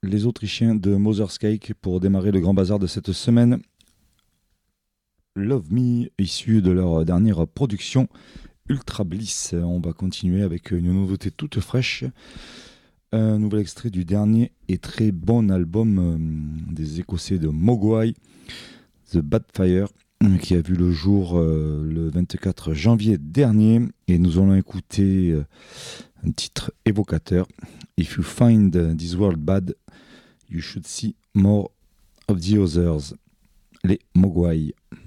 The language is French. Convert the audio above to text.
les Autrichiens de Mother's Cake pour démarrer le grand bazar de cette semaine. Love Me, issu de leur dernière production Ultra Bliss. On va continuer avec une nouveauté toute fraîche. Un nouvel extrait du dernier et très bon album des Écossais de Mogwai, The Bad Fire, qui a vu le jour le 24 janvier dernier. Et nous allons écouter un titre évocateur. If you find this world bad, you should see more of the others. Les Mogwai.